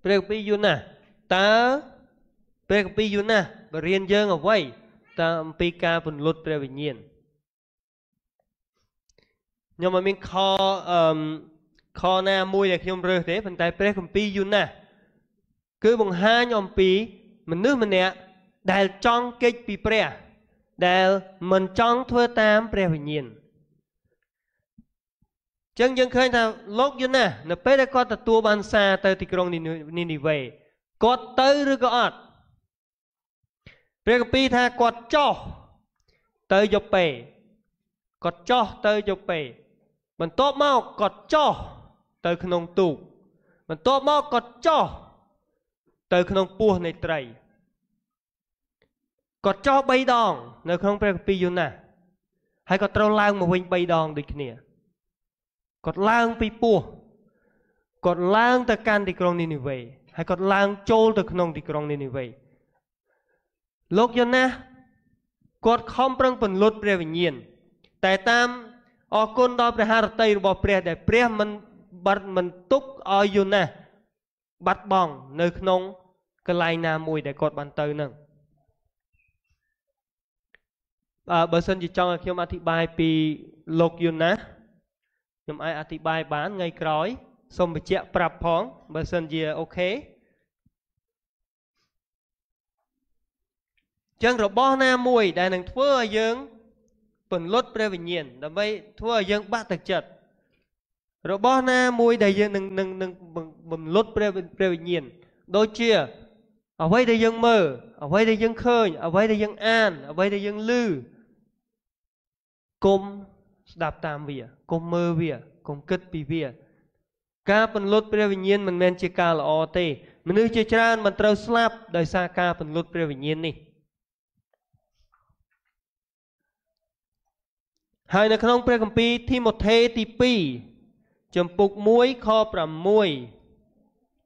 ព្រះគម្ពីរយូណាតើព្រះគម្ពីរយូណាបរៀនយើងអ្វីតាមអំពីការពន្លត់ព្រះវិញ្ញាណខ្ញុំមិនមានខណាមួយដែលខ្ញុំរើសទេប៉ុន្តែព្រះគម្ពីរយូណាគឺបង្ហាញអំពីមនុស្សម្នាក់ដែលចង់គេចពីព្រះដែលមិនចង់ធ្វើតាមព្រះវិញ្ញាណចឹងយើងឃើញថាលោកយូណានៅពេលដែលគាត់ទទួលបានសារទៅទីក្រុងនីនីវេគាត់ទៅឬក៏អត់ព្រះគម្ពីរថាគាត់ចុះទៅយ៉ូប៉េគាត់ចុះទៅយ៉ូប៉េបន្ទាប់មកគាត់ចុះទៅក្នុងទូកបន្ទាប់មកគាត់ចុះទៅក្នុងពោះនៃត្រីគាត់ចុះ3 ដងនៅក្នុងព្រះគម្ពីរយូណាហើយគាត់ត្រូវឡើងមកវិញ3 ដងដូចគ្នាគាត់ឡើងពីពោះគាត់ឡើងទៅកាន់ទីក្រុងនីនីវេហើយគាត់ឡើងចូលទៅក្នុងទីក្រុងនីនីវេលោកយូណាគាត់ខំប្រឹងពន្លត់ព្រះវិញ្ញាណតែតាមអរគុណដល់ព្រះハរតីរបស់ព្រះដែលព្រះមិនទុកឲ្យយូណាបាត់បង់នៅក្នុងកន្លែងណាមួយដែលគាត់បានទៅនឹងបើសិនជាចង់ឲ្យខ្ញុំអធិប្បាយពីលោកយូណាខ្ញុំអាចអធិប្បាយបានថ្ងៃក្រោយសូមបញ្ជាក់ប្រាប់ផងបើសិនជាអូខេចឹងរបស់ណាមួយដែលនឹងធ្វើឲ្យយើងពន្លត់ព្រះវិញ្ញាណដើម្បីធ្វើឲ្យយើងបាក់ទឹកចិត្តរបស់ណាមួយដែលយើងនឹងពន្លត់ព្រះវិញ្ញាណដូចជាអ្វីដែលយើងមើលអ្វីដែលយើងឃើញអ្វីដែលយើងអានអ្វីដែលយើងឮកុំស្ដាប់តាមវាកុំមើលវាកុំគិតពីវាការពន្លត់ព្រះវិញ្ញាណមិនមែនជាការល្អទេមនុស្សជាច្រើនមិនត្រូវស្លាប់ដោយសារការពន្លត់ព្រះវិញ្ញាណនេះហើយនៅក្នុងព្រះគម្ពីរធីម៉ូថេទី2ចំពុក1ខ6